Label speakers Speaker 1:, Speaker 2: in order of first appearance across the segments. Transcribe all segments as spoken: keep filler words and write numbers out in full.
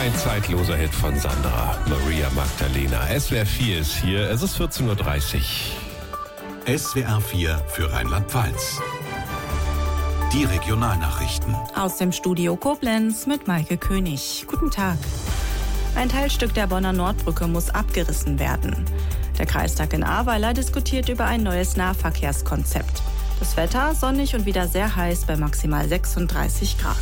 Speaker 1: Ein zeitloser Hit von Sandra, Maria Magdalena. S W R vier ist hier, es ist vierzehn Uhr dreißig.
Speaker 2: S W R vier für Rheinland-Pfalz. Die Regionalnachrichten.
Speaker 3: Aus dem Studio Koblenz mit Maike König. Guten Tag. Ein Teilstück der Bonner Nordbrücke muss abgerissen werden. Der Kreistag in Ahrweiler diskutiert über ein neues Nahverkehrskonzept. Das Wetter sonnig und wieder sehr heiß bei maximal sechsunddreißig Grad.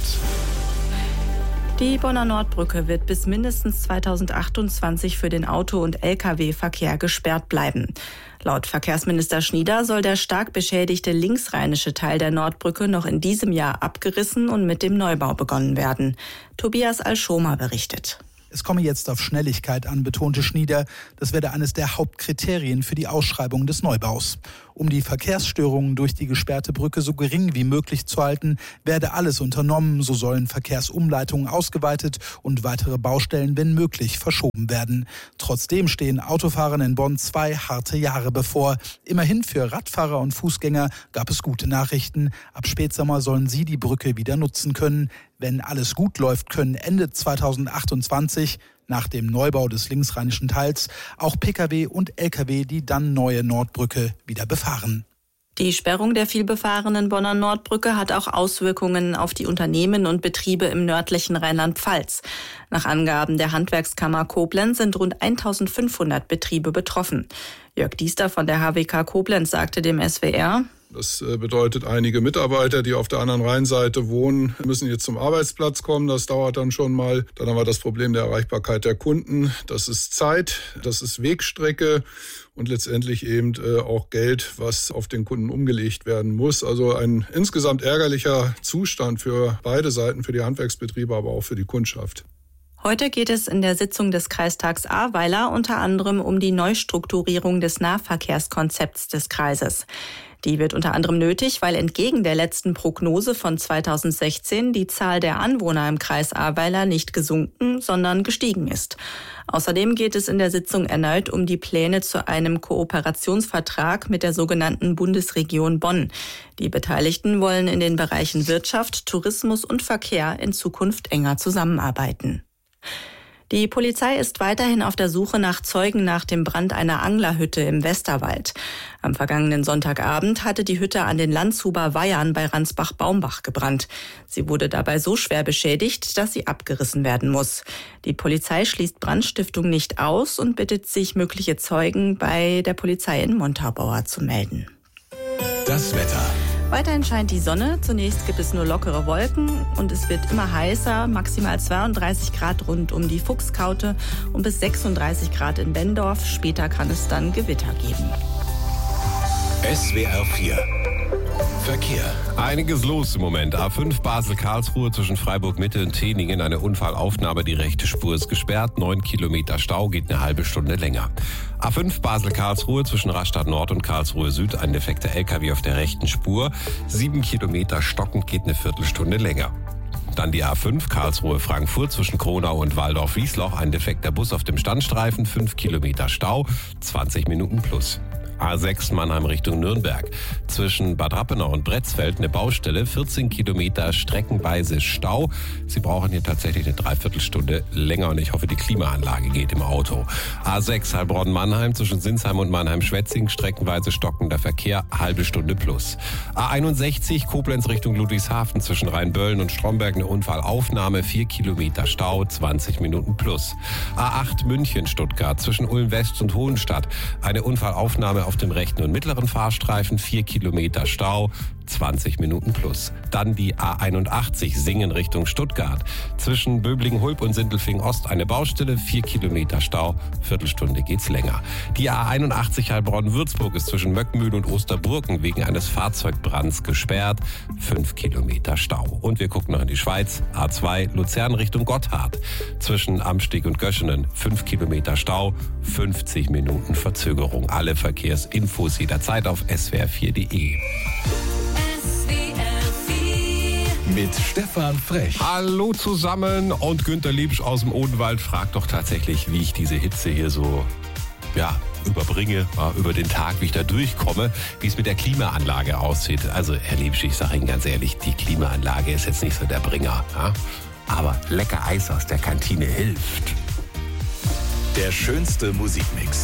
Speaker 3: Die Bonner Nordbrücke wird bis mindestens zweitausendachtundzwanzig für den Auto- und L K W-Verkehr gesperrt bleiben. Laut Verkehrsminister Schnieder soll der stark beschädigte linksrheinische Teil der Nordbrücke noch in diesem Jahr abgerissen und mit dem Neubau begonnen werden. Tobias Alschomer berichtet.
Speaker 4: Es komme jetzt auf Schnelligkeit an, betonte Schnieder. Das werde eines der Hauptkriterien für die Ausschreibung des Neubaus. Um die Verkehrsstörungen durch die gesperrte Brücke so gering wie möglich zu halten, werde alles unternommen. So sollen Verkehrsumleitungen ausgeweitet und weitere Baustellen, wenn möglich, verschoben werden. Trotzdem stehen Autofahrern in Bonn zwei harte Jahre bevor. Immerhin für Radfahrer und Fußgänger gab es gute Nachrichten. Ab Spätsommer sollen sie die Brücke wieder nutzen können. Wenn alles gut läuft, können Ende zweitausendachtundzwanzig, nach dem Neubau des linksrheinischen Teils, auch Pkw und Lkw die dann neue Nordbrücke wieder befahren.
Speaker 3: Die Sperrung der vielbefahrenen Bonner Nordbrücke hat auch Auswirkungen auf die Unternehmen und Betriebe im nördlichen Rheinland-Pfalz. Nach Angaben der Handwerkskammer Koblenz sind rund eintausendfünfhundert Betriebe betroffen. Jörg Diester von der H W K Koblenz sagte dem S W R:
Speaker 5: Das bedeutet, einige Mitarbeiter, die auf der anderen Rheinseite wohnen, müssen jetzt zum Arbeitsplatz kommen. Das dauert dann schon mal. Dann haben wir das Problem der Erreichbarkeit der Kunden. Das ist Zeit, das ist Wegstrecke und letztendlich eben auch Geld, was auf den Kunden umgelegt werden muss. Also ein insgesamt ärgerlicher Zustand für beide Seiten, für die Handwerksbetriebe, aber auch für die Kundschaft.
Speaker 3: Heute geht es in der Sitzung des Kreistags Ahrweiler unter anderem um die Neustrukturierung des Nahverkehrskonzepts des Kreises. Die wird unter anderem nötig, weil entgegen der letzten Prognose von zweitausendsechzehn die Zahl der Anwohner im Kreis Ahrweiler nicht gesunken, sondern gestiegen ist. Außerdem geht es in der Sitzung erneut um die Pläne zu einem Kooperationsvertrag mit der sogenannten Bundesregion Bonn. Die Beteiligten wollen in den Bereichen Wirtschaft, Tourismus und Verkehr in Zukunft enger zusammenarbeiten. Die Polizei ist weiterhin auf der Suche nach Zeugen nach dem Brand einer Anglerhütte im Westerwald. Am vergangenen Sonntagabend hatte die Hütte an den Landshuber Weihern bei Ransbach-Baumbach gebrannt. Sie wurde dabei so schwer beschädigt, dass sie abgerissen werden muss. Die Polizei schließt Brandstiftung nicht aus und bittet sich, mögliche Zeugen bei der Polizei in Montabaur zu melden.
Speaker 2: Das Wetter.
Speaker 3: Weiterhin scheint die Sonne, zunächst gibt es nur lockere Wolken und es wird immer heißer, maximal zweiunddreißig Grad rund um die Fuchskaute und bis sechsunddreißig Grad in Benndorf. Später kann es dann Gewitter geben.
Speaker 2: S W R vier Verkehr.
Speaker 1: Einiges los im Moment. A fünf Basel-Karlsruhe zwischen Freiburg-Mitte und Teningen. Eine Unfallaufnahme, die rechte Spur ist gesperrt. Neun Kilometer Stau, geht eine halbe Stunde länger. A fünf Basel-Karlsruhe zwischen Rastatt Nord und Karlsruhe Süd. Ein defekter L K W auf der rechten Spur. Sieben Kilometer stockend, geht eine Viertelstunde länger. Dann die A fünf Karlsruhe-Frankfurt zwischen Kronau und Waldorf-Wiesloch. Ein defekter Bus auf dem Standstreifen. Fünf Kilometer Stau, zwanzig Minuten plus. A sechs Mannheim Richtung Nürnberg. Zwischen Bad Rappenau und Bretzfeld eine Baustelle, vierzehn Kilometer streckenweise Stau. Sie brauchen hier tatsächlich eine Dreiviertelstunde länger und ich hoffe, die Klimaanlage geht im Auto. A sechs Heilbronn-Mannheim zwischen Sinsheim und Mannheim-Schwetzing, streckenweise stockender Verkehr, halbe Stunde plus. A einundsechzig Koblenz Richtung Ludwigshafen zwischen Rheinböllen und Stromberg eine Unfallaufnahme, vier Kilometer Stau, zwanzig Minuten plus. A acht München-Stuttgart zwischen Ulm-West und Hohenstadt eine Unfallaufnahme auf dem rechten und mittleren Fahrstreifen, vier Kilometer Stau, zwanzig Minuten plus. Dann die A einundachtzig Singen Richtung Stuttgart. Zwischen Böblingen-Hulb und Sindelfingen-Ost eine Baustelle, vier Kilometer Stau, Viertelstunde geht's länger. Die A einundachtzig Heilbronn-Würzburg ist zwischen Möckmühle und Osterburken wegen eines Fahrzeugbrands gesperrt, fünf Kilometer Stau. Und wir gucken noch in die Schweiz. A zwei Luzern Richtung Gotthard. Zwischen Amsteg und Göschenen fünf Kilometer Stau, fünfzig Minuten Verzögerung. Alle Verkehrsinfos jederzeit auf S W R vier Punkt de.
Speaker 2: Mit Stefan Frech.
Speaker 1: Hallo zusammen und Günter Liebsch aus dem Odenwald fragt doch tatsächlich, wie ich diese Hitze hier so ja, überbringe, ja, über den Tag, wie ich da durchkomme, wie es mit der Klimaanlage aussieht. Also Herr Liebsch, ich sage Ihnen ganz ehrlich, die Klimaanlage ist jetzt nicht so der Bringer. Ja? Aber lecker Eis aus der Kantine hilft.
Speaker 2: Der schönste Musikmix.